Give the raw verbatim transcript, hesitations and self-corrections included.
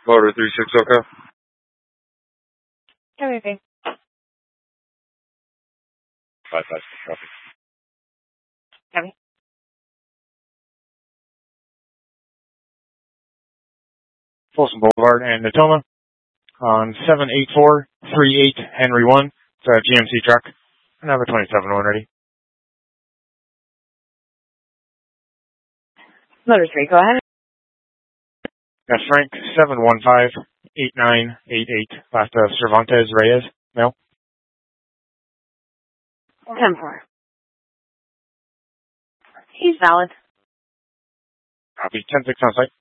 Motor three six Oka. Everything. Five five copy. Copy. Folsom Boulevard and Natoma on seven eight four three eight Henry one. It's a G M C truck. And I have a twenty-seven one ready. Motor three, go ahead. That's Frank seven one five eight nine eight eight. Last of Cervantes Reyes. Mail. ten four. He's valid. Copy. ten six on site.